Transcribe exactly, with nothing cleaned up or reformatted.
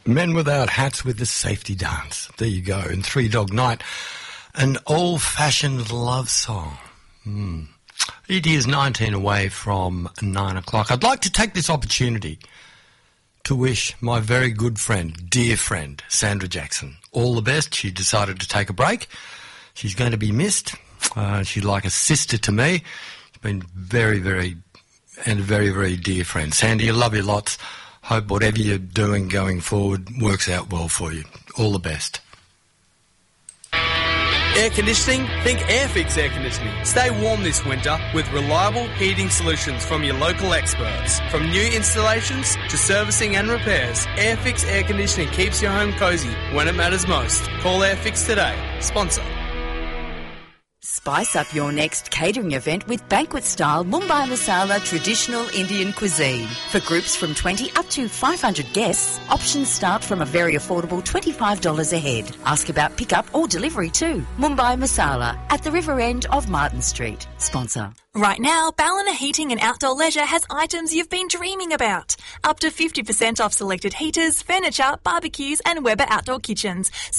Men Without Hats with the Safety Dance. There you go. And Three Dog Night, an old-fashioned love song. Mm. It is nineteen away from nine o'clock. I'd like to take this opportunity to wish my very good friend, dear friend, Sandra Jackson, all the best. She decided to take a break. She's going to be missed. Uh, she's like a sister to me. She's been very, very, and a very, very dear friend. Sandy, I love you lots. Hope whatever you're doing going forward works out well for you. All the best. Air conditioning? Think Airfix Air Conditioning. Stay warm this winter with reliable heating solutions from your local experts. From new installations to servicing and repairs, Airfix Air Conditioning keeps your home cosy when it matters most. Call Airfix today. Sponsor. Spice up your next catering event with banquet-style Mumbai Masala traditional Indian cuisine. For groups from twenty up to five hundred guests, options start from a very affordable twenty-five dollars a head. Ask about pickup or delivery too. Mumbai Masala at the river end of Martin Street. Sponsor. Right now, Ballina Heating and Outdoor Leisure has items you've been dreaming about. Up to fifty percent off selected heaters, furniture, barbecues and Weber outdoor kitchens.